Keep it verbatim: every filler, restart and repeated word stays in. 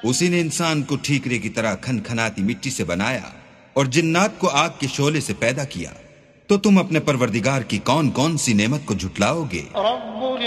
उसी ने इंसान को ठीकरे की तरह खनखनाती मिट्टी से बनाया और जिन्नात को आग के शोले से पैदा किया। तो तुम अपने परवरदिगार की कौन कौन सी नेमत को झुटलाओगे?